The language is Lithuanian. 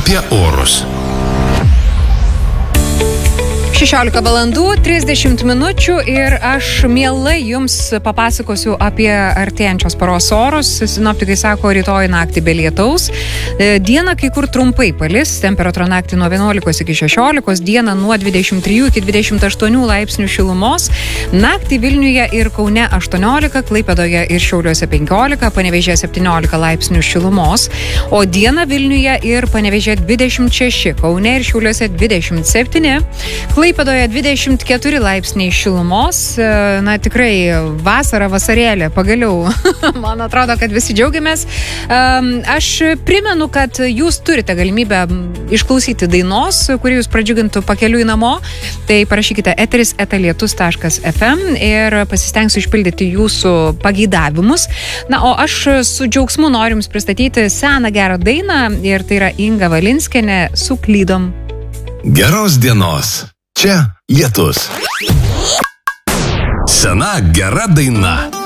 apie orus. 16 valandų, 30 minučių ir aš mielai jums papasakosiu apie artėjančios paros orus. Sinoptikai sako, rytoj naktį be lietaus. Dieną kai kur trumpai palis, temperatūra naktį nuo 11 iki 16, dieną nuo 23 iki 28 laipsnių šilumos. Naktį Vilniuje ir Kaune 18, Klaipėdoje ir Šiauliuose 15, Panevėžyje 17 laipsnių šilumos, o dieną Vilniuje ir Panevėžyje 26, Kaune ir Šiauliuose 27, Klaipėdoje 24 laipsniai šilumos. Na, tikrai vasara, vasarėlė, pagaliau. Man atrodo, kad visi džiaugiamės. Aš primenu, kad jūs turite galimybę išklausyti dainos, kuri jūs pradžiugintų pakeliui namo. Tai parašykite eteris@lietus.fm ir pasistengsiu išpildyti jūsų pageidavimus. Na, o aš su džiaugsmu noriu jums pristatyti seną gerą dainą ir tai yra Inga Valinskienė Suklydom. Geros dienos. Čia Lietus. Sena gera daina.